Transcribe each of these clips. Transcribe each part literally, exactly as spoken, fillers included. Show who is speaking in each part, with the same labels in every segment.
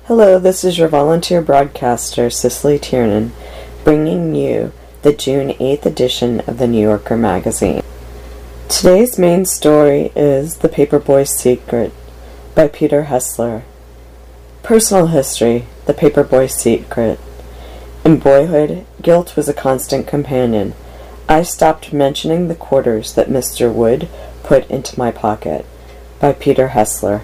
Speaker 1: Hello, this is your volunteer broadcaster, Cicely Tiernan, bringing you the June eighth edition of the New Yorker magazine. Today's main story is The Paperboy's Secret by Peter Hessler. Personal history: The Paperboy's Secret. In boyhood, guilt was a constant companion. I stopped mentioning the quarters that Mister Wood put into my pocket. By Peter Hessler.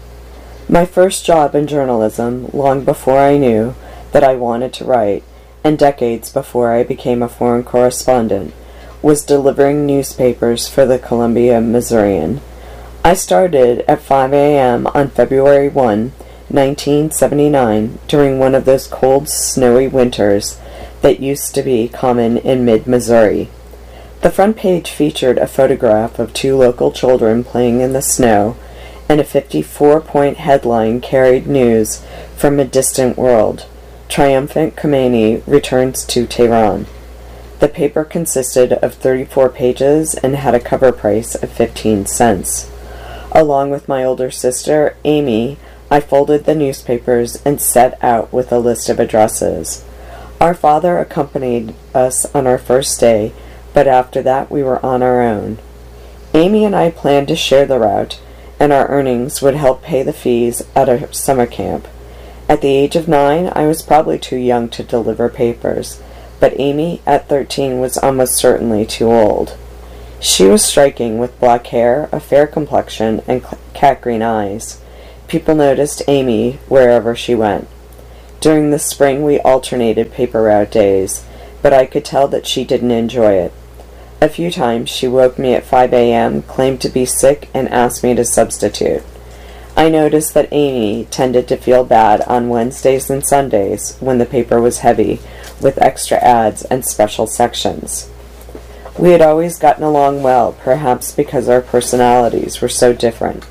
Speaker 1: My first job in journalism, long before I knew that I wanted to write, and decades before I became a foreign correspondent, was delivering newspapers for the Columbia Missourian. I started at five a.m. on February first, nineteen seventy-nine, during one of those cold, snowy winters that used to be common in mid-Missouri. The front page featured a photograph of two local children playing in the snow, and a fifty-four point headline carried news from a distant world: Triumphant Khomeini returns to Tehran. The paper consisted of thirty-four pages and had a cover price of fifteen cents. Along with my older sister, Amy, I folded the newspapers and set out with a list of addresses. Our father accompanied us on our first day, but after that we were on our own. Amy and I planned to share the route, and our earnings would help pay the fees at our summer camp. At the age of nine, I was probably too young to deliver papers, but Amy, at thirteen, was almost certainly too old. She was striking, with black hair, a fair complexion, and cat-green eyes. People noticed Amy wherever she went. During the spring, we alternated paper route days, but I could tell that she didn't enjoy it. A few times she woke me at five a.m., claimed to be sick, and asked me to substitute. I noticed that Amy tended to feel bad on Wednesdays and Sundays when the paper was heavy, with extra ads and special sections. We had always gotten along well, perhaps because our personalities were so different.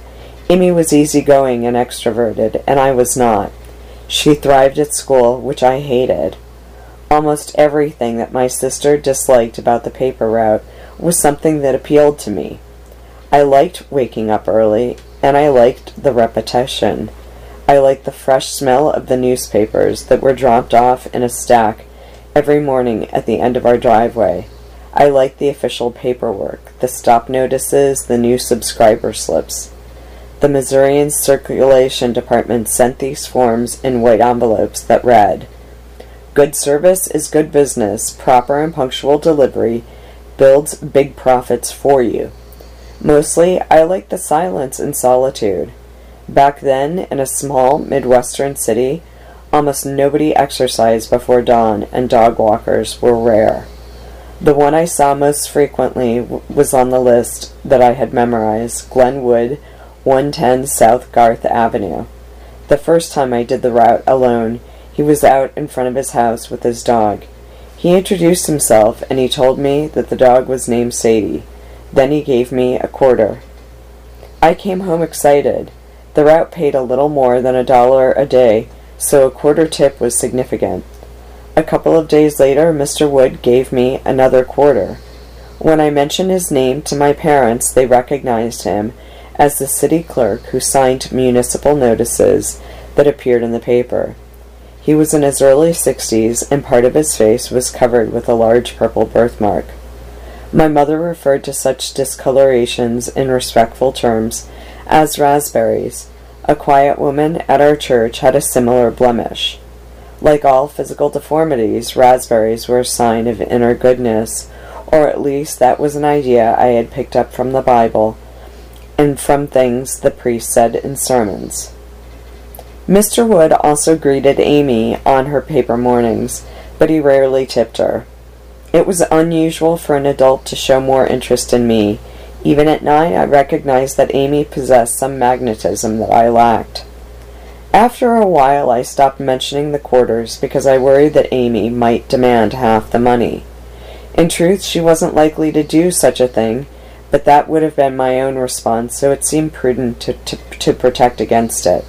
Speaker 1: Amy was easygoing and extroverted, and I was not. She thrived at school, which I hated. Almost everything that my sister disliked about the paper route was something that appealed to me. I liked waking up early, and I liked the repetition. I liked the fresh smell of the newspapers that were dropped off in a stack every morning at the end of our driveway. I liked the official paperwork, the stop notices, the new subscriber slips. The Missourian Circulation Department sent these forms in white envelopes that read, "Good service is good business. Proper and punctual delivery builds big profits for you." Mostly, I liked the silence and solitude. Back then, in a small Midwestern city, almost nobody exercised before dawn, and dog walkers were rare. The one I saw most frequently w- was on the list that I had memorized: Glenwood, one ten South Garth Avenue. The first time I did the route alone, he was out in front of his house with his dog. He introduced himself, and he told me that the dog was named Sadie. Then he gave me a quarter. I came home excited. The route paid a little more than a dollar a day, so a quarter tip was significant. A couple of days later, Mister Wood gave me another quarter. When I mentioned his name to my parents, they recognized him as the city clerk who signed municipal notices that appeared in the paper. He was in his early sixties, and part of his face was covered with a large purple birthmark. My mother referred to such discolorations in respectful terms as raspberries. A quiet woman at our church had a similar blemish. Like all physical deformities, raspberries were a sign of inner goodness, or at least that was an idea I had picked up from the Bible and from things the priest said in sermons. Mister Wood also greeted Amy on her paper mornings, but he rarely tipped her. It was unusual for an adult to show more interest in me. Even at nine, I recognized that Amy possessed some magnetism that I lacked. After a while, I stopped mentioning the quarters because I worried that Amy might demand half the money. In truth, she wasn't likely to do such a thing, but that would have been my own response, so it seemed prudent to, to, to protect against it.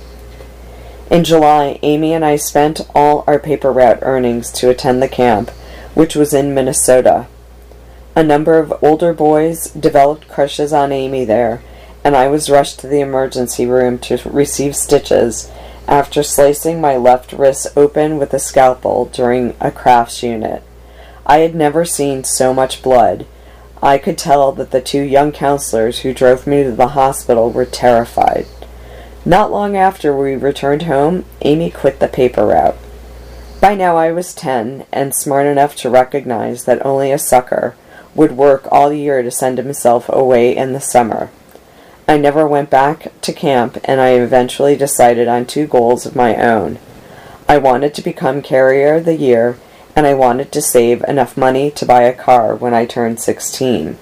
Speaker 1: In July, Amy and I spent all our paper route earnings to attend the camp, which was in Minnesota. A number of older boys developed crushes on Amy there, and I was rushed to the emergency room to receive stitches after slicing my left wrist open with a scalpel during a crafts unit. I had never seen so much blood. I could tell that the two young counselors who drove me to the hospital were terrified. Not long after we returned home, Amy quit the paper route. By now I was ten, and smart enough to recognize that only a sucker would work all year to send himself away in the summer. I never went back to camp, and I eventually decided on two goals of my own. I wanted to become Carrier of the Year, and I wanted to save enough money to buy a car when I turned sixteen.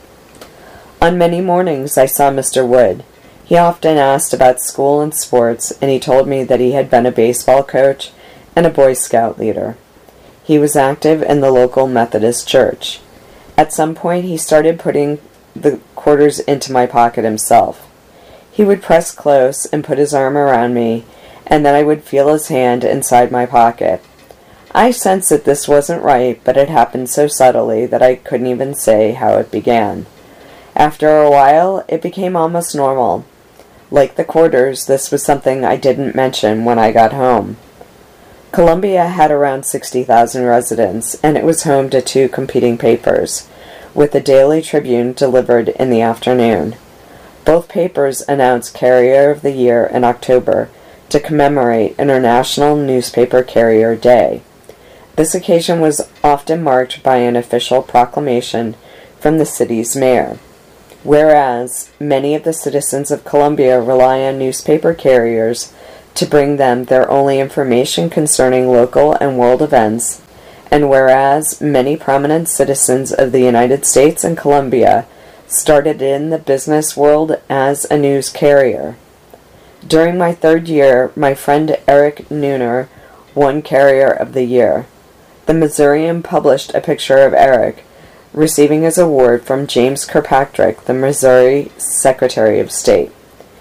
Speaker 1: On many mornings I saw Mister Wood. He often asked about school and sports, and he told me that he had been a baseball coach and a Boy Scout leader. He was active in the local Methodist church. At some point he started putting the quarters into my pocket himself. He would press close and put his arm around me, and then I would feel his hand inside my pocket. I sensed that this wasn't right, but it happened so subtly that I couldn't even say how it began. After a while, it became almost normal. Like the quarters, this was something I didn't mention when I got home. Columbia had around sixty thousand residents, and it was home to two competing papers, with the Daily Tribune delivered in the afternoon. Both papers announced Carrier of the Year in October to commemorate International Newspaper Carrier Day. This occasion was often marked by an official proclamation from the city's mayor. Whereas many of the citizens of Columbia rely on newspaper carriers to bring them their only information concerning local and world events, and whereas many prominent citizens of the United States and Columbia started in the business world as a news carrier. During my third year, my friend Eric Nooner won Carrier of the Year. The Missourian published a picture of Eric receiving his award from James Kirkpatrick, the Missouri Secretary of State.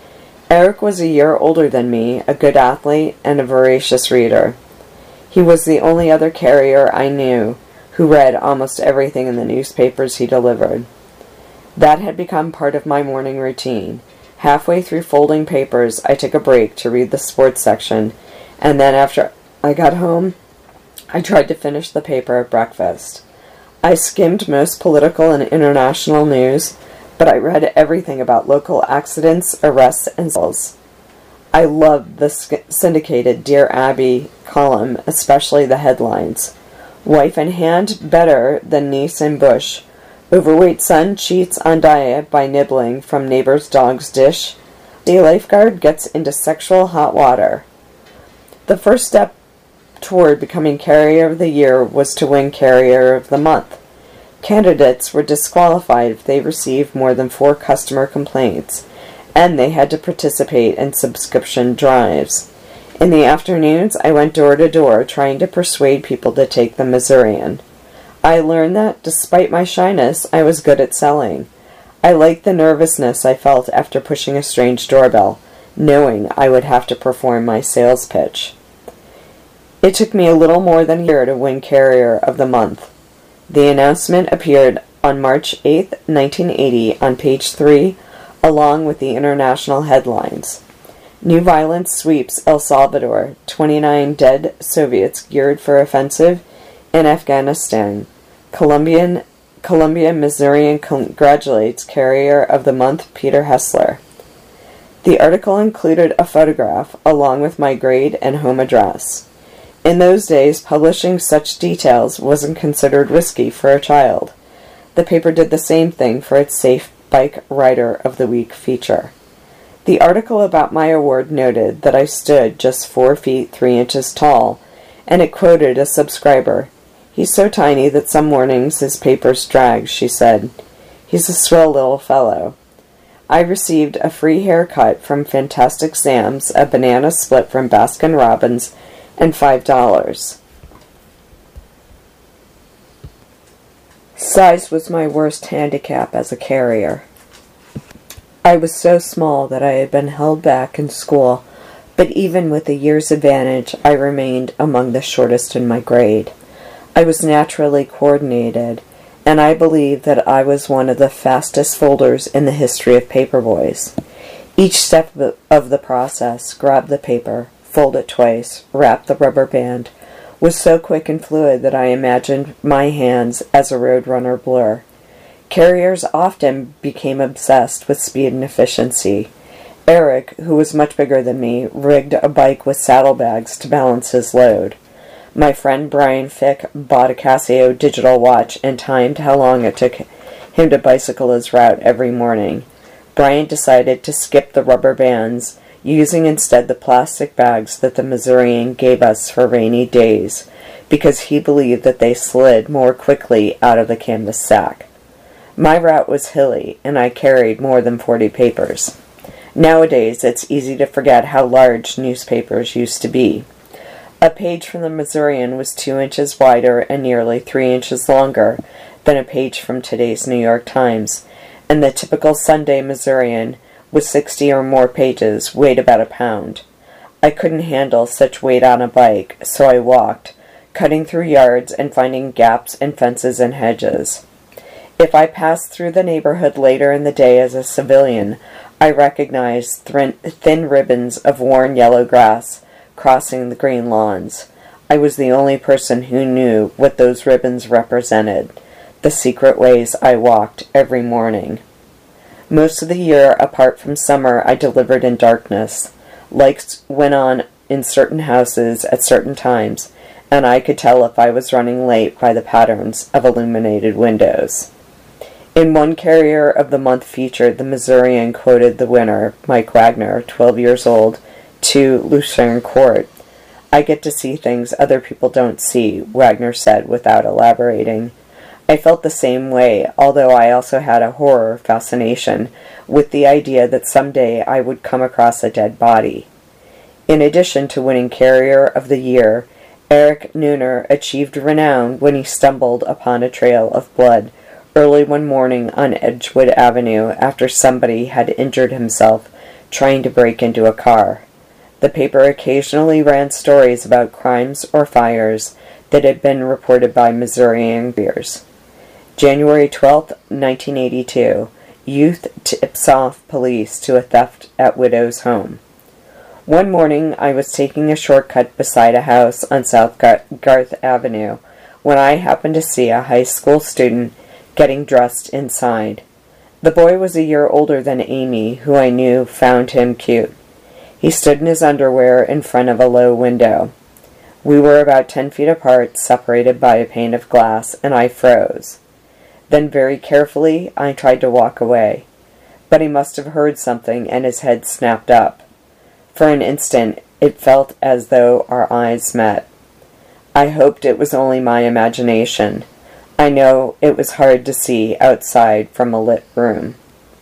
Speaker 1: Eric was a year older than me, a good athlete, and a voracious reader. He was the only other carrier I knew who read almost everything in the newspapers he delivered. That had become part of my morning routine. Halfway through folding papers, I took a break to read the sports section, and then after I got home, I tried to finish the paper at breakfast. I skimmed most political and international news, but I read everything about local accidents, arrests, and sales. I loved the syndicated Dear Abby column, especially the headlines. Wife in hand better than niece in bush. Overweight son cheats on diet by nibbling from neighbor's dog's dish. Day lifeguard gets into sexual hot water. The first step toward becoming Carrier of the Year was to win Carrier of the Month. Candidates were disqualified if they received more than four customer complaints, and they had to participate in subscription drives. In the afternoons, I went door to door trying to persuade people to take the Missourian. I learned that, despite my shyness, I was good at selling. I liked the nervousness I felt after pushing a strange doorbell, knowing I would have to perform my sales pitch. It took me a little more than a year to win Carrier of the Month. The announcement appeared on March eighth, nineteen eighty, on page three, along with the international headlines. New violence sweeps El Salvador, twenty-nine dead Soviets geared for offensive in Afghanistan. Colombian, Columbia Missourian congratulates Carrier of the Month Peter Hessler. The article included a photograph along with my grade and home address. In those days, publishing such details wasn't considered risky for a child. The paper did the same thing for its Safe Bike Rider of the Week feature. The article about my award noted that I stood just four feet three inches tall, and it quoted a subscriber. "He's so tiny that some mornings his papers drag," she said. "He's a swell little fellow." I received a free haircut from Fantastic Sam's, a banana split from Baskin Robbins, and five dollars. Size was my worst handicap as a carrier. I was so small that I had been held back in school, but even with a year's advantage, I remained among the shortest in my grade. I was naturally coordinated, and I believe that I was one of the fastest folders in the history of paperboys. Each step of the process, grab the paper, fold it twice, wrap the rubber band, was so quick and fluid that I imagined my hands as a roadrunner blur. Carriers often became obsessed with speed and efficiency. Eric, who was much bigger than me, rigged a bike with saddlebags to balance his load. My friend Brian Fick bought a Casio digital watch and timed how long it took him to bicycle his route every morning. Brian decided to skip the rubber bands, using instead the plastic bags that the Missourian gave us for rainy days, because he believed that they slid more quickly out of the canvas sack. My route was hilly, and I carried more than forty papers. Nowadays, it's easy to forget how large newspapers used to be. A page from the Missourian was two inches wider and nearly three inches longer than a page from today's New York Times, and the typical Sunday Missourian, with sixty or more pages, weighed about a pound. I couldn't handle such weight on a bike, so I walked, cutting through yards and finding gaps in fences and hedges. If I passed through the neighborhood later in the day as a civilian, I recognized thin, thin ribbons of worn yellow grass crossing the green lawns. I was the only person who knew what those ribbons represented, the secret ways I walked every morning. Most of the year, apart from summer, I delivered in darkness. Lights went on in certain houses at certain times, and I could tell if I was running late by the patterns of illuminated windows. In one Carrier of the Month feature, the Missourian quoted the winner, Mike Wagner, twelve years old, to Lucerne Court. "I get to see things other people don't see," Wagner said without elaborating. I felt the same way, although I also had a horror fascination with the idea that someday I would come across a dead body. In addition to winning Carrier of the Year, Eric Nooner achieved renown when he stumbled upon a trail of blood early one morning on Edgewood Avenue after somebody had injured himself trying to break into a car. The paper occasionally ran stories about crimes or fires that had been reported by Missourian peers. January twelfth, nineteen eighty-two. Youth tips off police to a theft at widow's home. One morning I was taking a shortcut beside a house on South Garth Avenue when I happened to see a high school student getting dressed inside. The boy was a year older than Amy, who I knew found him cute. He stood in his underwear in front of a low window. We were about ten feet apart, separated by a pane of glass, and I froze. Then very carefully I tried to walk away, but he must have heard something and his head snapped up. For an instant it felt as though our eyes met. I hoped it was only my imagination. I know it was hard to see outside from a lit room.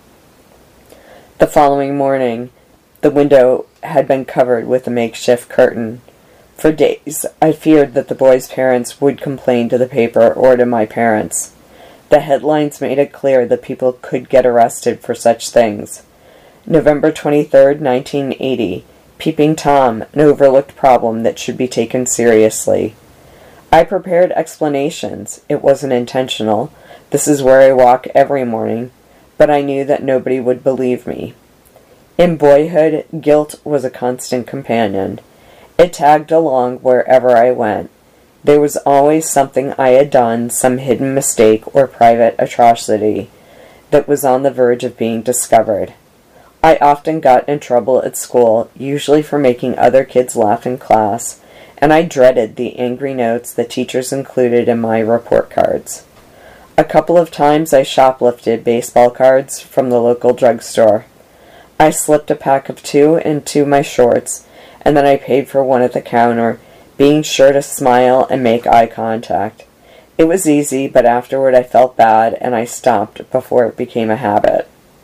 Speaker 1: The following morning, the window had been covered with a makeshift curtain. For days, I feared that the boy's parents would complain to the paper or to my parents. The headlines made it clear that people could get arrested for such things. November twenty-third, nineteen eighty. Peeping Tom, an overlooked problem that should be taken seriously. I prepared explanations. It wasn't intentional. This is where I walk every morning, but I knew that nobody would believe me. In boyhood, guilt was a constant companion. It tagged along wherever I went. There was always something I had done, some hidden mistake or private atrocity, that was on the verge of being discovered. I often got in trouble at school, usually for making other kids laugh in class, and I dreaded the angry notes that teachers included in my report cards. A couple of times I shoplifted baseball cards from the local drugstore. I slipped a pack of two into my shorts, and then I paid for one at the counter, being sure to smile and make eye contact. It was easy, but afterward I felt bad, and I stopped before it became a habit.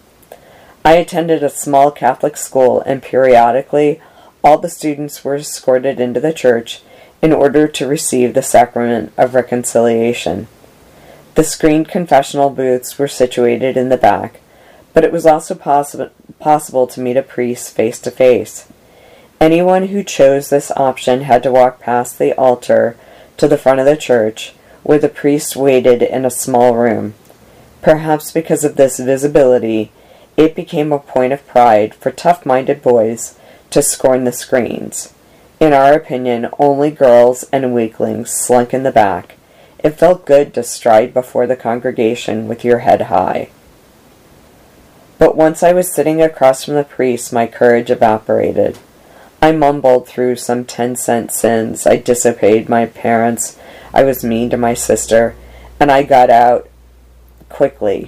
Speaker 1: I attended a small Catholic school, and periodically all the students were escorted into the church in order to receive the sacrament of reconciliation. The screened confessional booths were situated in the back, but it was also possi- possible to meet a priest face to face. Anyone who chose this option had to walk past the altar to the front of the church, where the priest waited in a small room. Perhaps because of this visibility, it became a point of pride for tough-minded boys to scorn the screens. In our opinion, only girls and weaklings slunk in the back. It felt good to stride before the congregation with your head high. But once I was sitting across from the priest, my courage evaporated. I mumbled through some ten-cent sins. I disobeyed my parents. I was mean to my sister. And I got out quickly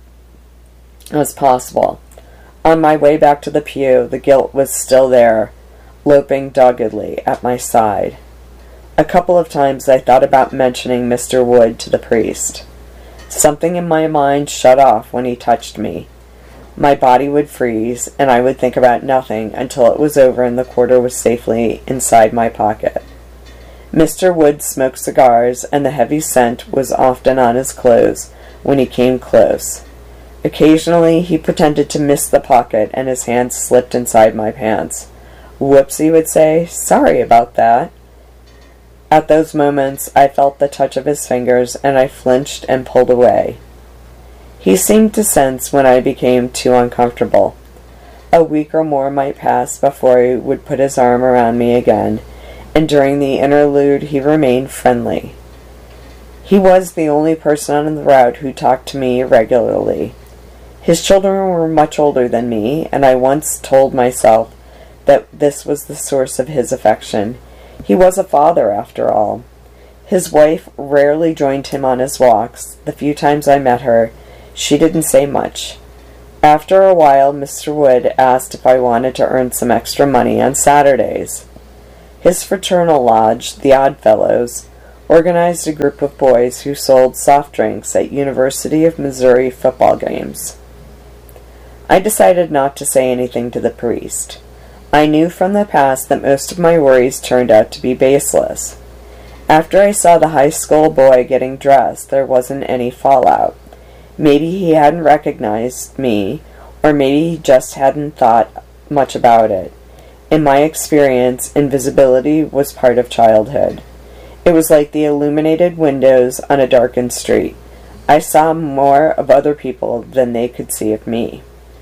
Speaker 1: as possible. On my way back to the pew, the guilt was still there, loping doggedly at my side. A couple of times I thought about mentioning Mister Wood to the priest. Something in my mind shut off when he touched me. My body would freeze, and I would think about nothing until it was over and the quarter was safely inside my pocket. Mister Wood smoked cigars, and the heavy scent was often on his clothes when he came close. Occasionally he pretended to miss the pocket, and his hand slipped inside my pants. "Whoops," he would say. "Sorry about that." At those moments I felt the touch of his fingers, and I flinched and pulled away. He seemed to sense when I became too uncomfortable. A week or more might pass before he would put his arm around me again, and during the interlude he remained friendly. He was the only person on the route who talked to me regularly. His children were much older than me, and I once told myself that this was the source of his affection. He was a father, after all. His wife rarely joined him on his walks. The few times I met her, she didn't say much. After a while, Mister Wood asked if I wanted to earn some extra money on Saturdays. His fraternal lodge, the Oddfellows, organized a group of boys who sold soft drinks at University of Missouri football games. I decided not to say anything to the priest. I knew from the past that most of my worries turned out to be baseless. After I saw the high school boy getting dressed, there wasn't any fallout. Maybe he hadn't recognized me, or maybe he just hadn't thought much about it. In my experience, invisibility was part of childhood. It was like the illuminated windows on a darkened street. I saw more of other people than they could see of me.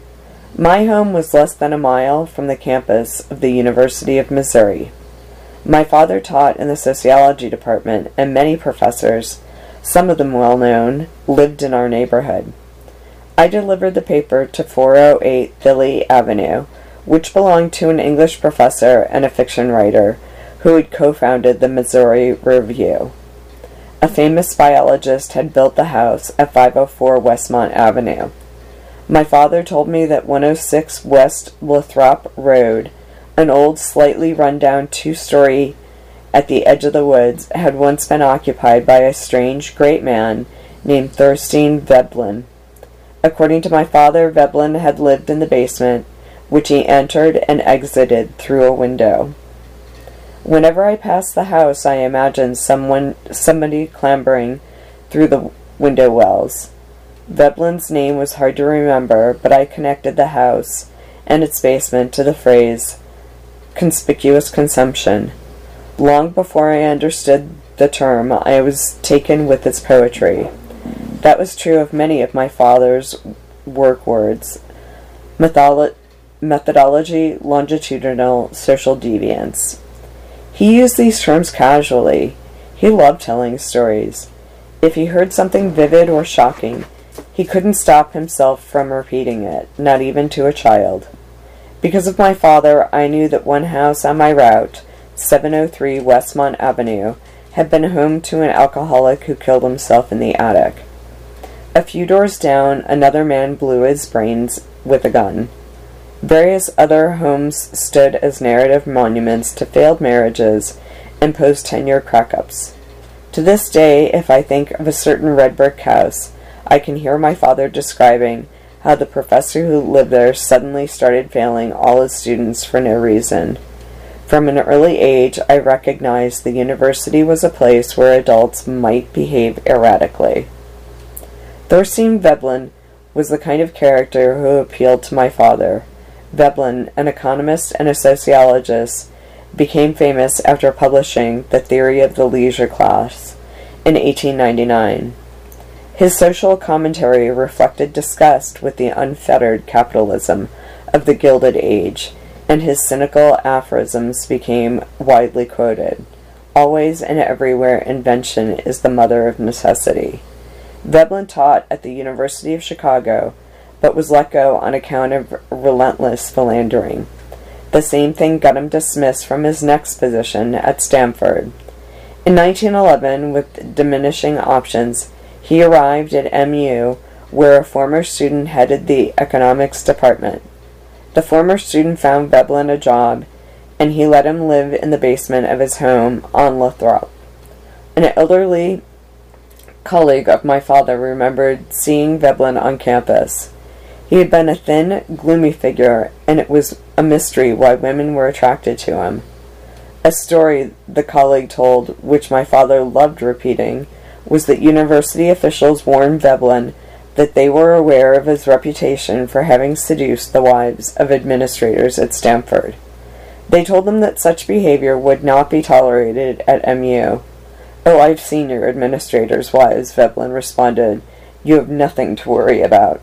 Speaker 1: My home was less than a mile from the campus of the University of Missouri. My father taught in the sociology department, and many professors, some of them well-known, lived in our neighborhood. I delivered the paper to four oh eight Thilley Avenue, which belonged to an English professor and a fiction writer who had co-founded the Missouri Review. A famous biologist had built the house at five oh four Westmont Avenue. My father told me that one oh six West Lothrop Road, an old, slightly run-down two-story at the edge of the woods, had once been occupied by a strange, great man named Thorstein Veblen. According to my father, Veblen had lived in the basement, which he entered and exited through a window. Whenever I passed the house, I imagined someone, somebody clambering through the window wells. Veblen's name was hard to remember, but I connected the house and its basement to the phrase conspicuous consumption. Long before I understood the term, I was taken with its poetry. That was true of many of my father's work words: Metholo- methodology, longitudinal, social deviance. He used these terms casually. He loved telling stories. If he heard something vivid or shocking, he couldn't stop himself from repeating it, not even to a child. Because of my father, I knew that one house on my route, seven oh three Westmont Avenue, had been home to an alcoholic who killed himself in the attic. A few doors down, another man blew his brains with a gun. Various other homes stood as narrative monuments to failed marriages and post-tenure crack-ups. To this day, if I think of a certain red brick house, I can hear my father describing how the professor who lived there suddenly started failing all his students for no reason. From an early age, I recognized the university was a place where adults might behave erratically. Thorstein Veblen was the kind of character who appealed to my father. Veblen, an economist and a sociologist, became famous after publishing The Theory of the Leisure Class in eighteen ninety-nine. His social commentary reflected disgust with the unfettered capitalism of the Gilded Age. and his cynical aphorisms became widely quoted. Always and everywhere invention is the mother of necessity. Veblen taught at the University of Chicago, but was let go on account of relentless philandering. The same thing got him dismissed from his next position at Stanford. In nineteen eleven, with diminishing options, he arrived at M U, where a former student headed the economics department. The former student found Veblen a job, and he let him live in the basement of his home on Lathrop. An elderly colleague of my father remembered seeing Veblen on campus. He had been a thin, gloomy figure, and it was a mystery why women were attracted to him. A story the colleague told, which my father loved repeating, was that university officials warned Veblen that they were aware of his reputation for having seduced the wives of administrators at Stanford. They told him that such behavior would not be tolerated at M U. "Oh, I've seen your administrators' wives," Veblen responded. "You have nothing to worry about."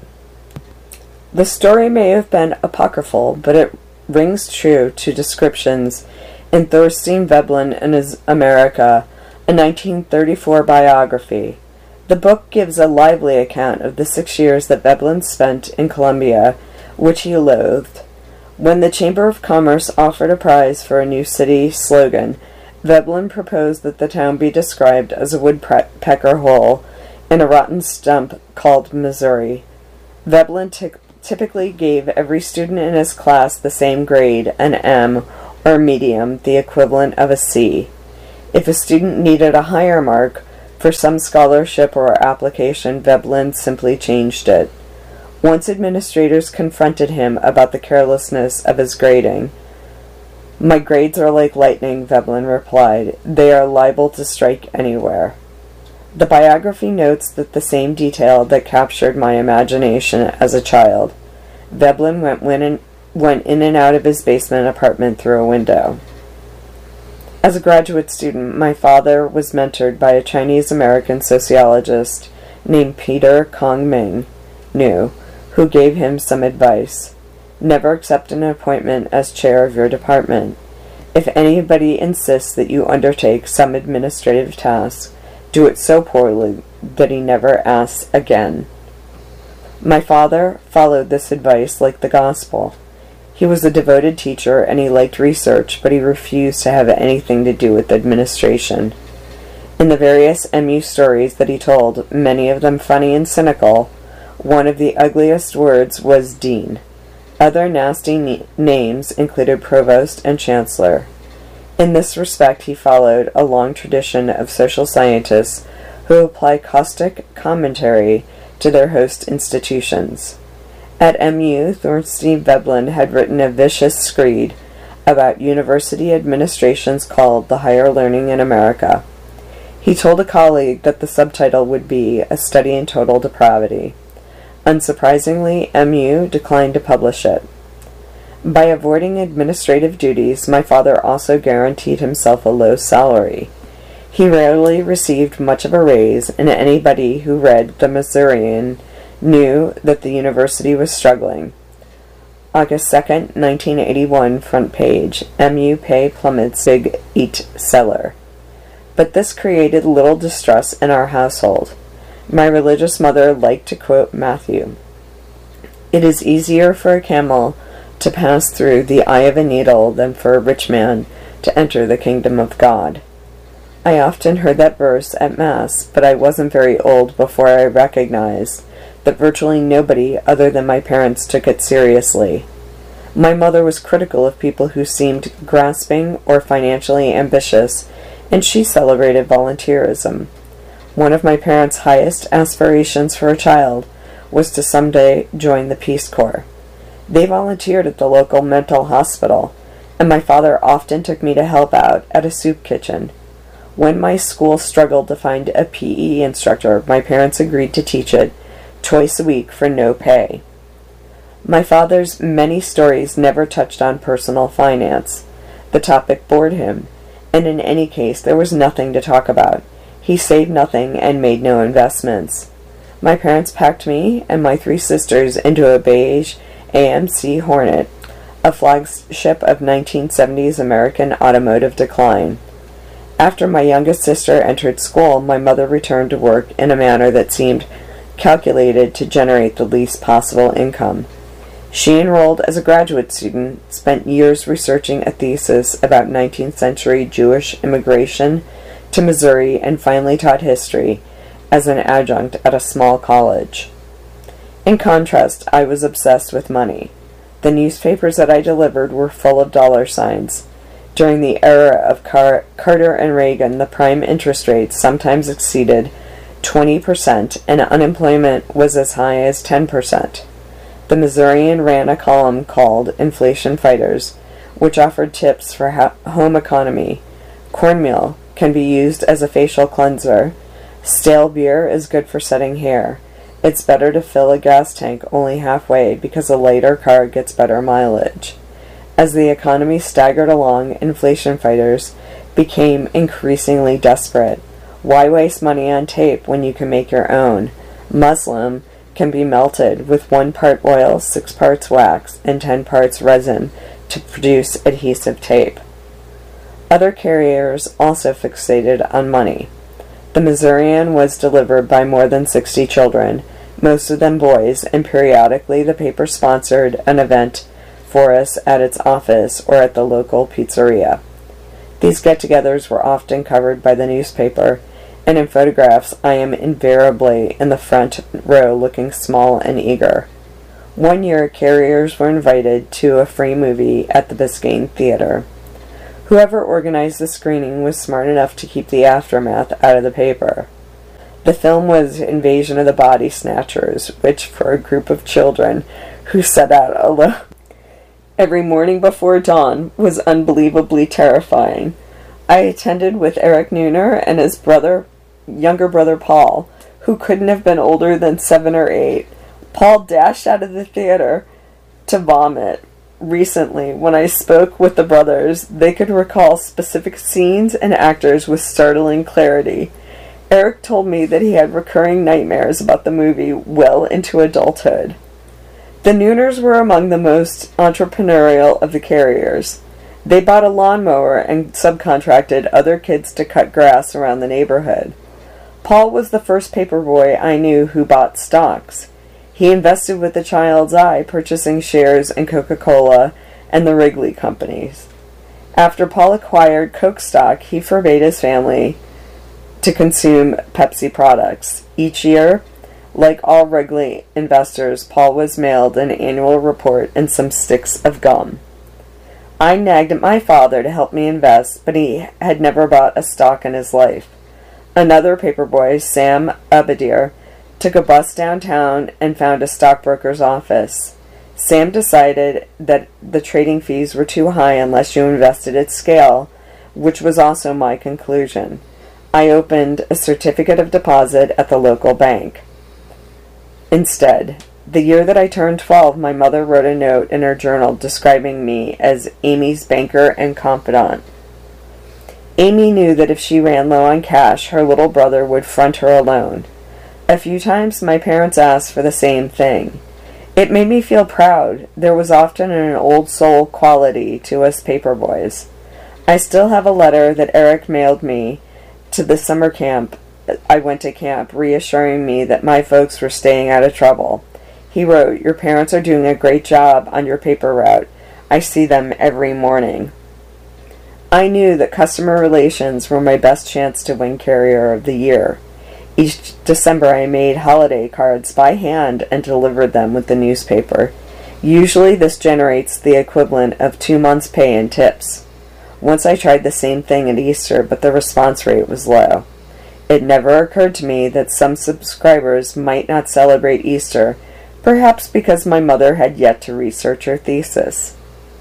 Speaker 1: The story may have been apocryphal, but it rings true to descriptions in Thorstein Veblen and His America, a nineteen thirty-four biography. The book gives a lively account of the six years that Veblen spent in Columbia, which he loathed. When the Chamber of Commerce offered a prize for a new city slogan, Veblen proposed that the town be described as a woodpecker hole in a rotten stump called Missouri. Veblen t- typically gave every student in his class the same grade, an M, or medium, the equivalent of a C. If a student needed a higher mark for some scholarship or application, Veblen simply changed it. Once administrators confronted him about the carelessness of his grading. "My grades are like lightning," Veblen replied. "They are liable to strike anywhere." The biography notes that the same detail that captured my imagination as a child. Veblen went, in, went in and out of his basement apartment through a window. As a graduate student, my father was mentored by a Chinese-American sociologist named Peter Kong-Ming Niu, who gave him some advice. Never accept an appointment as chair of your department. If anybody insists that you undertake some administrative task, do it so poorly that he never asks again. My father followed this advice like the gospel. He was a devoted teacher and he liked research, but he refused to have anything to do with administration. In the various M U stories that he told, many of them funny and cynical, one of the ugliest words was dean. Other nasty na- names included provost and chancellor. In this respect, he followed a long tradition of social scientists who apply caustic commentary to their host institutions. At M U, Thorstein Veblen had written a vicious screed about university administrations called The Higher Learning in America. He told a colleague that the subtitle would be A Study in Total Depravity. Unsurprisingly, M U declined to publish it. By avoiding administrative duties, my father also guaranteed himself a low salary. He rarely received much of a raise, and anybody who read The Missourian knew that the university was struggling. August second, nineteen eighty-one, front page, M U pay plummets big eat cellar. But this created little distress in our household. My religious mother liked to quote Matthew. "It is easier for a camel to pass through the eye of a needle than for a rich man to enter the kingdom of God." I often heard that verse at Mass, but I wasn't very old before I recognized that virtually nobody other than my parents took it seriously. My mother was critical of people who seemed grasping or financially ambitious, and she celebrated volunteerism. One of my parents' highest aspirations for a child was to someday join the Peace Corps. They volunteered at the local mental hospital, and my father often took me to help out at a soup kitchen. When my school struggled to find a P E instructor, my parents agreed to teach it twice a week for no pay. My father's many stories never touched on personal finance. The topic bored him, and in any case there was nothing to talk about. He saved nothing and made no investments. My parents packed me and my three sisters into a beige A M C Hornet, a flagship of nineteen seventies American automotive decline. After my youngest sister entered school, my mother returned to work in a manner that seemed calculated to generate the least possible income. She enrolled as a graduate student, spent years researching a thesis about nineteenth century Jewish immigration to Missouri, and finally taught history as an adjunct at a small college. In contrast, I was obsessed with money. The newspapers that I delivered were full of dollar signs. During the era of Car- Carter and Reagan, the prime interest rate sometimes exceeded twenty percent, and unemployment was as high as ten percent. The Missourian ran a column called Inflation Fighters, which offered tips for ha- home economy. Cornmeal can be used as a facial cleanser. Stale beer is good for setting hair. It's better to fill a gas tank only halfway because a lighter car gets better mileage. As the economy staggered along, inflation fighters became increasingly desperate. Why waste money on tape when you can make your own? Muslin can be melted with one part oil, six parts wax, and ten parts resin to produce adhesive tape. Other carriers also fixated on money. The Missourian was delivered by more than sixty children, most of them boys, and periodically the paper sponsored an event for us at its office or at the local pizzeria. These get-togethers were often covered by the newspaper, and in photographs I am invariably in the front row looking small and eager. One year, carriers were invited to a free movie at the Biscayne Theater. Whoever organized the screening was smart enough to keep the aftermath out of the paper. The film was Invasion of the Body Snatchers, which, for a group of children who set out alone every morning before dawn, was unbelievably terrifying. I attended with Eric Neuner and his brother, younger brother Paul, who couldn't have been older than seven or eight. Paul dashed out of the theater to vomit. Recently, when I spoke with the brothers, they could recall specific scenes and actors with startling clarity. Eric told me that he had recurring nightmares about the movie well into adulthood. The Neuners were among the most entrepreneurial of the carriers. They bought a lawnmower and subcontracted other kids to cut grass around the neighborhood. Paul was the first paperboy I knew who bought stocks. He invested with a child's eye, purchasing shares in Coca-Cola and the Wrigley companies. After Paul acquired Coke stock, he forbade his family to consume Pepsi products. Each year, like all Wrigley investors, Paul was mailed an annual report and some sticks of gum. I nagged at my father to help me invest, but he had never bought a stock in his life. Another paperboy, Sam Abadir, took a bus downtown and found a stockbroker's office. Sam decided that the trading fees were too high unless you invested at scale, which was also my conclusion. I opened a certificate of deposit at the local bank. Instead, the year that I turned twelve, my mother wrote a note in her journal describing me as Amy's banker and confidant. Amy knew that if she ran low on cash, her little brother would front her alone. A few times my parents asked for the same thing. It made me feel proud. There was often an old soul quality to us paperboys. I still have a letter that Eric mailed me to the summer camp I went to camp, reassuring me that my folks were staying out of trouble. He wrote, "Your parents are doing a great job on your paper route. I see them every morning." I knew that customer relations were my best chance to win Carrier of the Year. Each December I made holiday cards by hand and delivered them with the newspaper. Usually this generates the equivalent of two months' pay in tips. Once I tried the same thing at Easter, but the response rate was low. It never occurred to me that some subscribers might not celebrate Easter, perhaps because my mother had yet to research her thesis.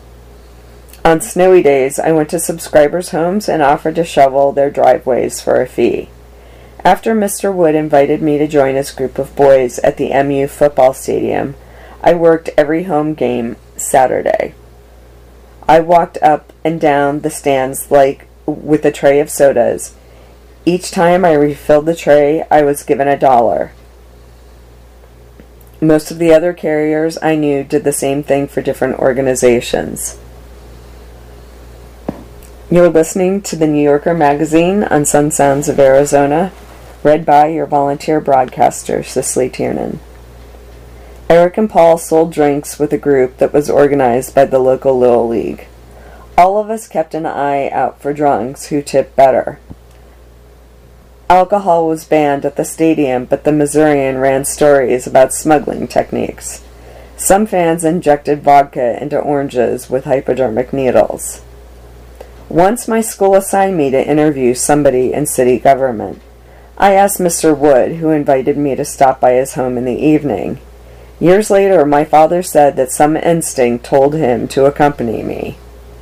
Speaker 1: On snowy days, I went to subscribers' homes and offered to shovel their driveways for a fee. After Mister Wood invited me to join his group of boys at the M U football stadium, I worked every home game Saturday. I walked up and down the stands like with a tray of sodas. Each time I refilled the tray, I was given a dollar. Most of the other carriers I knew did the same thing for different organizations. You're listening to the New Yorker magazine on Sun Sounds of Arizona, read by your volunteer broadcaster, Cicely Tiernan. Eric and Paul sold drinks with a group that was organized by the local Little League. All of us kept an eye out for drunks who tipped better. Alcohol was banned at the stadium, but the Missourian ran stories about smuggling techniques. Some fans injected vodka into oranges with hypodermic needles. Once my school assigned me to interview somebody in city government. I asked Mister Wood, who invited me to stop by his home in the evening. Years later, my father said that some instinct told him to accompany me.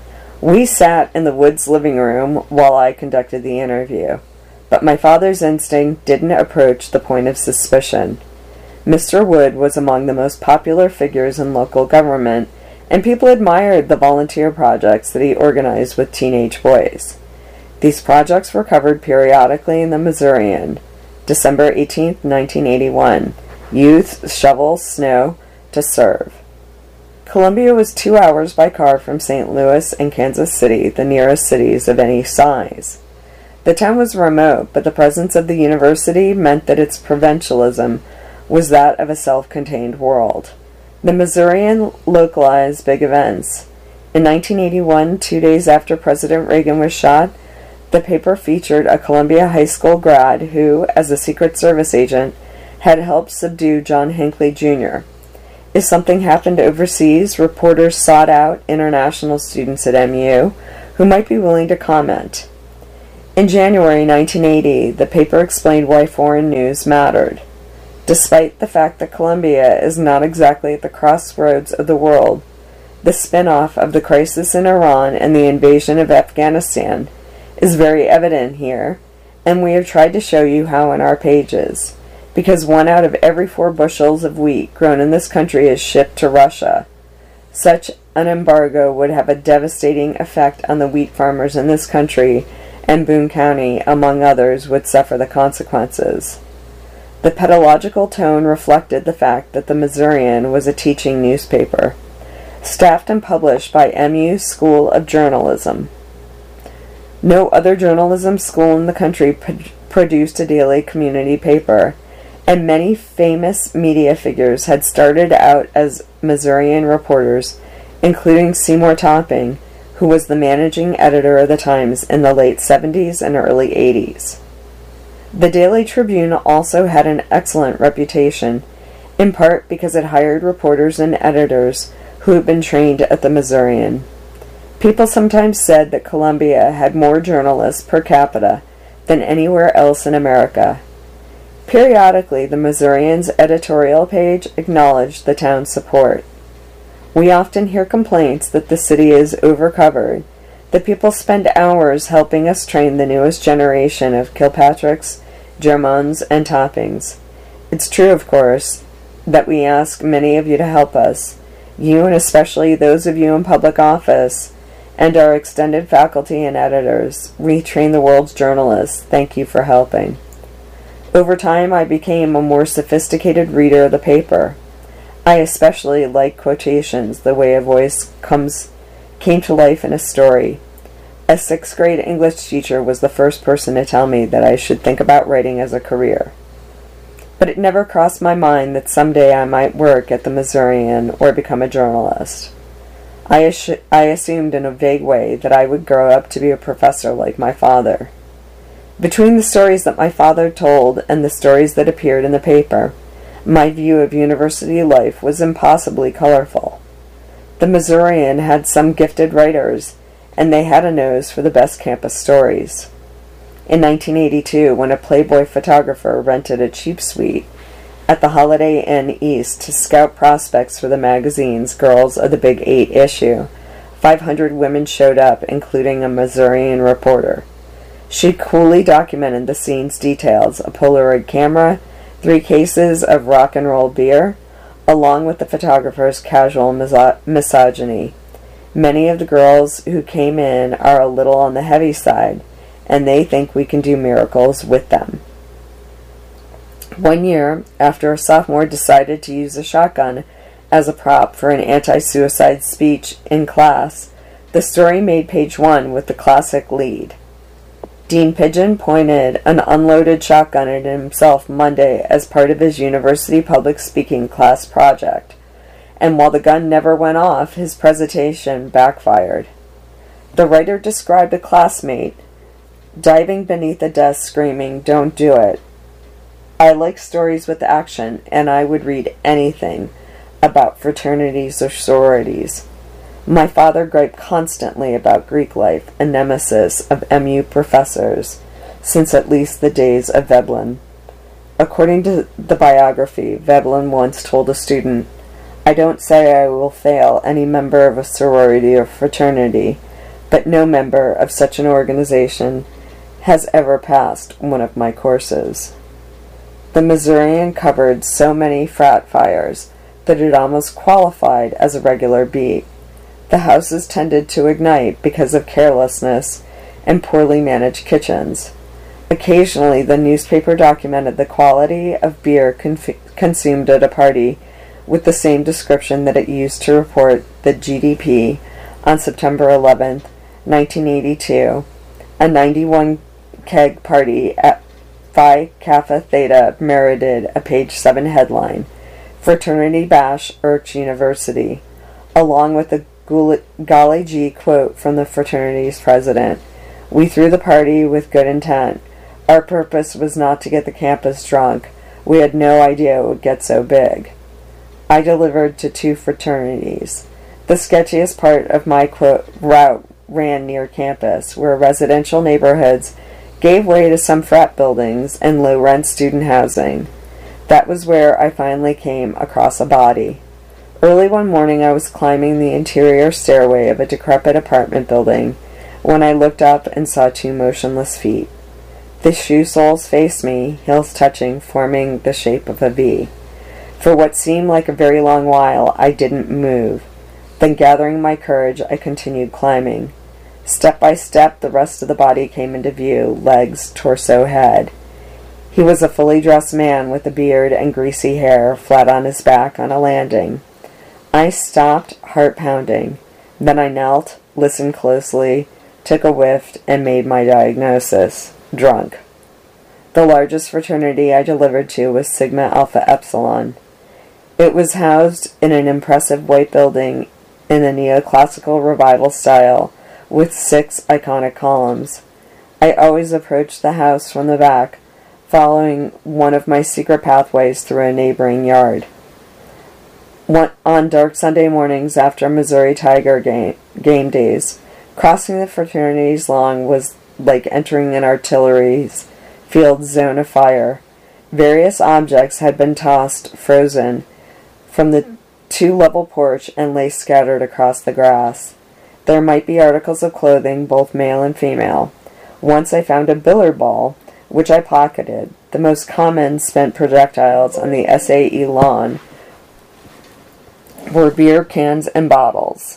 Speaker 1: We sat in the Woods' living room while I conducted the interview, but my father's instinct didn't approach the point of suspicion. Mister Wood was among the most popular figures in local government, and people admired the volunteer projects that he organized with teenage boys. These projects were covered periodically in the Missourian. December eighteenth, nineteen eighty-one. Youth shovel snow to serve. Columbia was two hours by car from Saint Louis and Kansas City, the nearest cities of any size. The town was remote, but the presence of the university meant that its provincialism was that of a self-contained world. The Missourian localized big events. In nineteen eighty-one, two days after President Reagan was shot, the paper featured a Columbia High School grad who, as a Secret Service agent, had helped subdue John Hinckley Junior If something happened overseas, reporters sought out international students at M U who might be willing to comment. In January nineteen eighty, the paper explained why foreign news mattered. Despite the fact that Columbia is not exactly at the crossroads of the world, the spin-off of the crisis in Iran and the invasion of Afghanistan is very evident here, and we have tried to show you how in our pages, because one out of every four bushels of wheat grown in this country is shipped to Russia. Such an embargo would have a devastating effect on the wheat farmers in this country, and Boone County, among others, would suffer the consequences. The pedagogical tone reflected the fact that the Missourian was a teaching newspaper, staffed and published by M U School of Journalism. No other journalism school in the country pro- produced a daily community paper, and many famous media figures had started out as Missourian reporters, including Seymour Topping, who was the managing editor of the Times in the late seventies and early eighties. The Daily Tribune also had an excellent reputation, in part because it hired reporters and editors who had been trained at the Missourian. People sometimes said that Columbia had more journalists per capita than anywhere else in America. Periodically, the Missourian's editorial page acknowledged the town's support. We often hear complaints that the city is overcovered, that people spend hours helping us train the newest generation of Kilpatricks, Germans, and Toppings. It's true, of course, that we ask many of you to help us, you and especially those of you in public office, and our extended faculty and editors. We train the world's journalists. Thank you for helping. Over time, I became a more sophisticated reader of the paper. I especially like quotations, the way a voice comes came to life in a story. A sixth grade English teacher was the first person to tell me that I should think about writing as a career. But it never crossed my mind that someday I might work at the Missourian or become a journalist. I, assu- I assumed in a vague way that I would grow up to be a professor like my father. Between the stories that my father told and the stories that appeared in the paper, my view of university life was impossibly colorful. The Missourian had some gifted writers, and they had a nose for the best campus stories. In nineteen eighty-two, when a Playboy photographer rented a cheap suite at the Holiday Inn East to scout prospects for the magazine's Girls of the Big Eight issue, five hundred women showed up, including a Missourian reporter. She coolly documented the scene's details, a Polaroid camera, three cases of rock and roll beer, along with the photographer's casual miso- misogyny. Many of the girls who came in are a little on the heavy side, and they think we can do miracles with them. One year, after a sophomore decided to use a shotgun as a prop for an anti-suicide speech in class, the story made page one with the classic lead. Dean Pigeon pointed an unloaded shotgun at himself Monday as part of his university public speaking class project, and while the gun never went off, his presentation backfired. The writer described a classmate diving beneath a desk screaming, "Don't do it." I like stories with action, and I would read anything about fraternities or sororities. My father griped constantly about Greek life, a nemesis of M U professors, since at least the days of Veblen. According to the biography, Veblen once told a student, "I don't say I will fail any member of a sorority or fraternity, but no member of such an organization has ever passed one of my courses." The Missourian covered so many frat fires that it almost qualified as a regular beat. The houses tended to ignite because of carelessness and poorly managed kitchens. Occasionally, the newspaper documented the quality of beer conf- consumed at a party with the same description that it used to report the G D P on September eleventh, nineteen eighty-two, a ninety-one keg party at Phi Kappa Theta merited a page seven headline, "Fraternity Bash Irks University," along with a golly gee quote from the fraternity's president. "We threw the party with good intent. Our purpose was not to get the campus drunk. We had no idea it would get so big." I delivered to two fraternities. The sketchiest part of my quote route ran near campus, where residential neighborhoods gave way to some frat buildings and low-rent student housing. That was where I finally came across a body. Early one morning I was climbing the interior stairway of a decrepit apartment building when I looked up and saw two motionless feet. The shoe soles faced me, heels touching, forming the shape of a V. For what seemed like a very long while, I didn't move. Then, gathering my courage, I continued climbing. Step by step, the rest of the body came into view, legs, torso, head. He was a fully dressed man with a beard and greasy hair, flat on his back on a landing. I stopped, heart pounding. Then I knelt, listened closely, took a whiff, and made my diagnosis: drunk. The largest fraternity I delivered to was Sigma Alpha Epsilon. It was housed in an impressive white building in the neoclassical revival style, with six iconic columns. I always approached the house from the back, following one of my secret pathways through a neighboring yard. One, on dark Sunday mornings after Missouri Tiger game, game days, crossing the fraternity's lawn was like entering an artillery's field zone of fire. Various objects had been tossed, frozen, from the two-level porch and lay scattered across the grass. There might be articles of clothing, both male and female. Once I found a billiard ball, which I pocketed. The most common spent projectiles on the S A E lawn were beer cans and bottles.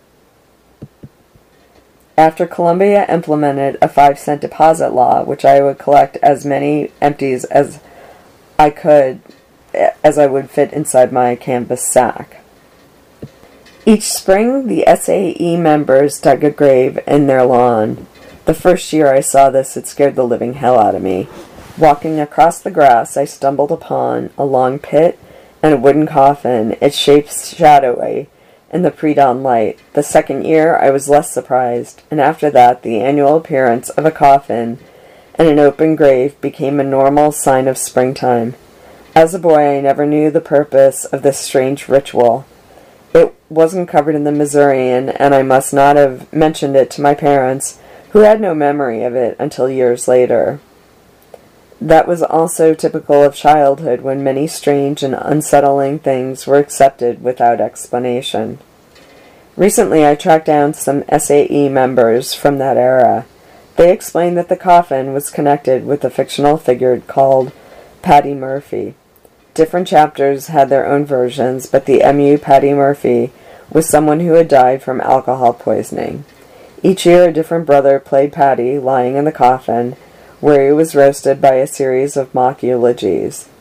Speaker 1: After Columbia implemented a five-cent deposit law, which I would collect as many empties as I could, as I would fit inside my canvas sack. Each spring, the S A E members dug a grave in their lawn. The first year I saw this, it scared the living hell out of me. Walking across the grass, I stumbled upon a long pit and a wooden coffin, its shape shadowy in the pre-dawn light. The second year, I was less surprised, and after that, the annual appearance of a coffin and an open grave became a normal sign of springtime. As a boy, I never knew the purpose of this strange ritual. It wasn't covered in the Missourian, and I must not have mentioned it to my parents, who had no memory of it until years later. That was also typical of childhood, when many strange and unsettling things were accepted without explanation. Recently, I tracked down some S A E members from that era. They explained that the coffin was connected with a fictional figure called Patty Murphy. Different chapters had their own versions, but the M U Patty Murphy was someone who had died from alcohol poisoning. Each year a different brother played Patty, lying in the coffin, where he was roasted by a series of mock eulogies.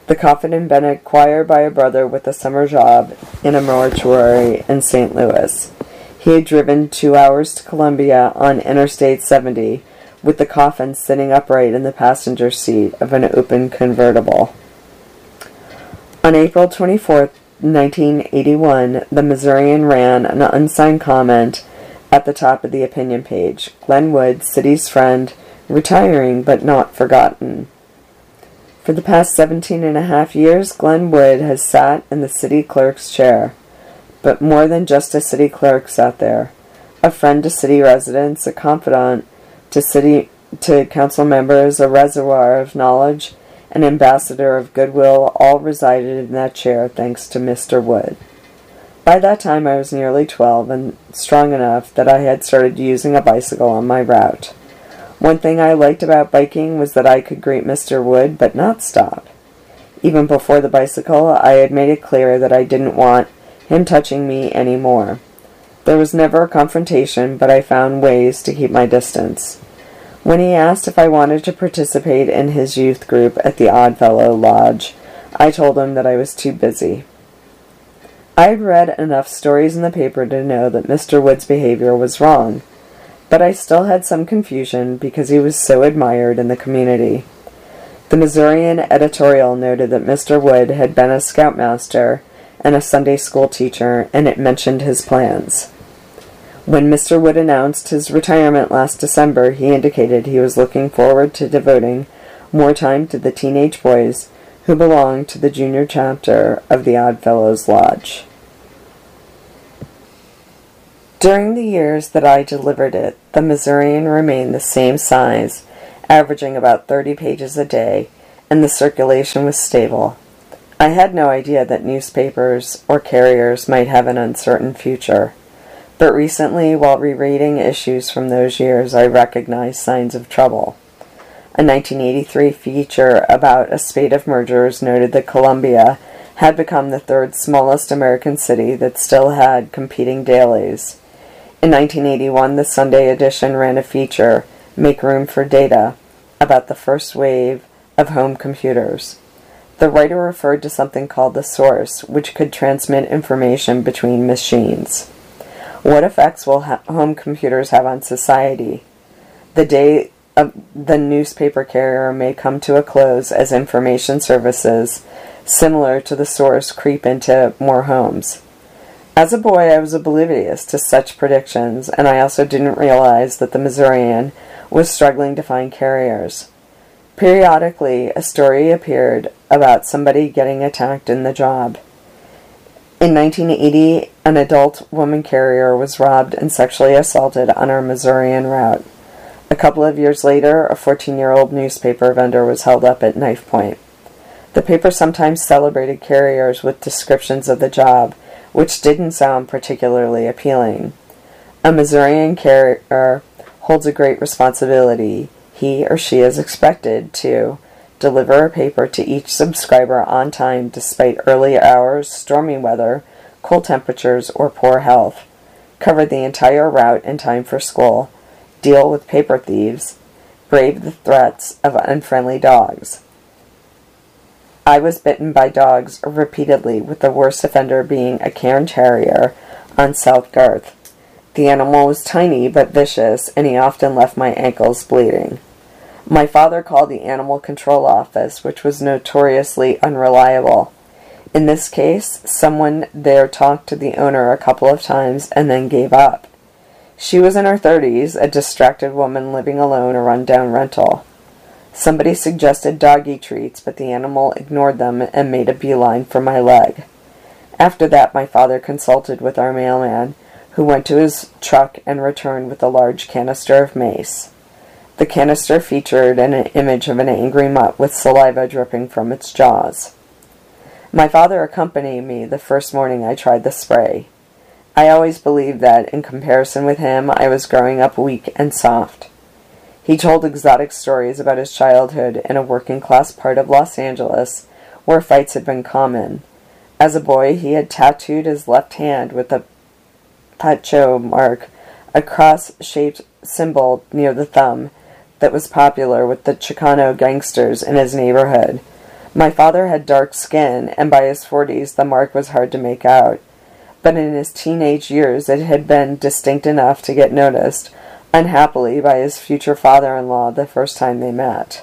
Speaker 1: The coffin had been acquired by a brother with a summer job in a mortuary in Saint Louis. He had driven two hours to Columbia on Interstate seventy, with the coffin sitting upright in the passenger seat of an open convertible. On April twenty-fourth, nineteen eighty-one, the Missourian ran an unsigned comment at the top of the opinion page. Glenn Wood, city's friend, retiring but not forgotten. For the past seventeen and a half years, Glenn Wood has sat in the city clerk's chair. But more than just a city clerk sat there. A friend to city residents, a confidant to city to council members, a reservoir of knowledge, an ambassador of goodwill, all resided in that chair thanks to Mister Wood. By that time I was nearly twelve and strong enough that I had started using a bicycle on my route. One thing I liked about biking was that I could greet Mister Wood but not stop. Even before the bicycle, I had made it clear that I didn't want him touching me any more. There was never a confrontation, but I found ways to keep my distance. When he asked if I wanted to participate in his youth group at the Oddfellow Lodge, I told him that I was too busy. I had read enough stories in the paper to know that Mister Wood's behavior was wrong, but I still had some confusion because he was so admired in the community. The Missourian editorial noted that Mister Wood had been a scoutmaster and a Sunday school teacher, and it mentioned his plans. When Mister Wood announced his retirement last December, he indicated he was looking forward to devoting more time to the teenage boys who belonged to the junior chapter of the Oddfellows Lodge. During the years that I delivered it, the Missourian remained the same size, averaging about thirty pages a day, and the circulation was stable. I had no idea that newspapers or carriers might have an uncertain future. But recently, while rereading issues from those years, I recognized signs of trouble. A nineteen eighty-three feature about a spate of mergers noted that Columbia had become the third smallest American city that still had competing dailies. In nineteen eighty-one, the Sunday edition ran a feature, Make Room for Data, about the first wave of home computers. The writer referred to something called the source, which could transmit information between machines. What effects will ha- home computers have on society? The day of the newspaper carrier may come to a close as information services similar to the source creep into more homes. As a boy, I was oblivious to such predictions, and I also didn't realize that the Missourian was struggling to find carriers. Periodically, a story appeared about somebody getting attacked in the job. In nineteen eighty, an adult woman carrier was robbed and sexually assaulted on our Missourian route. A couple of years later, a fourteen-year-old newspaper vendor was held up at knife point. The paper sometimes celebrated carriers with descriptions of the job, which didn't sound particularly appealing. A Missourian carrier holds a great responsibility. He or she is expected to deliver a paper to each subscriber on time despite early hours, stormy weather, cold temperatures, or poor health, cover the entire route in time for school, deal with paper thieves, brave the threats of unfriendly dogs. I was bitten by dogs repeatedly, with the worst offender being a Cairn Terrier on South Garth. The animal was tiny but vicious, and he often left my ankles bleeding. My father called the Animal Control Office, which was notoriously unreliable. In this case, someone there talked to the owner a couple of times and then gave up. She was in her thirties, a distracted woman living alone, a run-down rental. Somebody suggested doggy treats, but the animal ignored them and made a beeline for my leg. After that, my father consulted with our mailman, who went to his truck and returned with a large canister of mace. The canister featured an image of an angry mutt with saliva dripping from its jaws. My father accompanied me the first morning I tried the spray. I always believed that, in comparison with him, I was growing up weak and soft. He told exotic stories about his childhood in a working-class part of Los Angeles, where fights had been common. As a boy, he had tattooed his left hand with a Pacho mark, a cross-shaped symbol near the thumb, that was popular with the Chicano gangsters in his neighborhood. My father had dark skin, and by his forties the mark was hard to make out. But in his teenage years it had been distinct enough to get noticed, unhappily, by his future father-in-law the first time they met.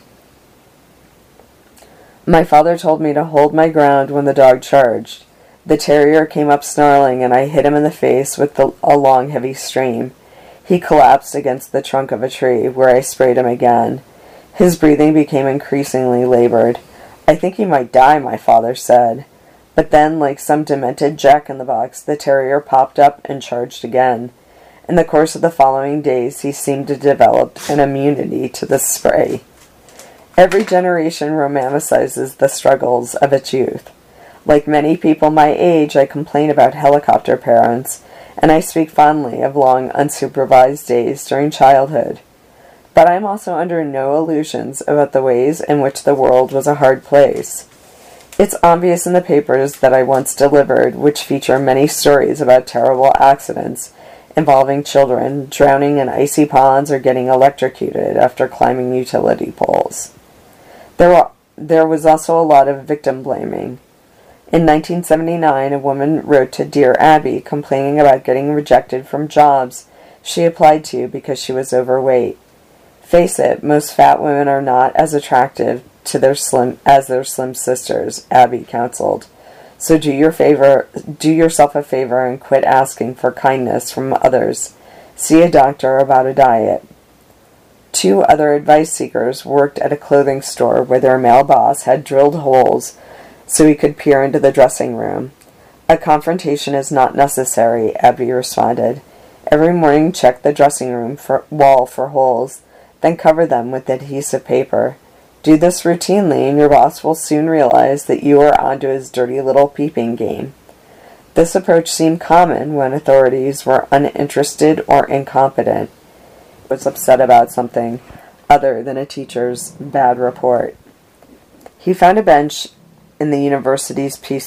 Speaker 1: My father told me to hold my ground when the dog charged. The terrier came up snarling, and I hit him in the face with the, a long, heavy stream. He collapsed against the trunk of a tree, where I sprayed him again. His breathing became increasingly labored. I think he might die, my father said. But then, like some demented jack-in-the-box, the terrier popped up and charged again. In the course of the following days, he seemed to develop an immunity to the spray. Every generation romanticizes the struggles of its youth. Like many people my age, I complain about helicopter parents, and I speak fondly of long, unsupervised days during childhood. But I am also under no illusions about the ways in which the world was a hard place. It's obvious in the papers that I once delivered, which feature many stories about terrible accidents involving children drowning in icy ponds or getting electrocuted after climbing utility poles. There, were, there was also a lot of victim blaming. In nineteen seventy-nine, a woman wrote to Dear Abby complaining about getting rejected from jobs she applied to because she was overweight. Face it, most fat women are not as attractive to their slim as their slim sisters, Abby counseled. So do your favor, do yourself a favor and quit asking for kindness from others. See a doctor about a diet. Two other advice seekers worked at a clothing store where their male boss had drilled holes so he could peer into the dressing room. A confrontation is not necessary, Abby responded. Every morning check the dressing room for, wall for holes, then cover them with adhesive paper. Do this routinely and your boss will soon realize that you are onto his dirty little peeping game. This approach seemed common when authorities were uninterested or incompetent. I was upset about something other than a teacher's bad report. He found a bench in the university's peace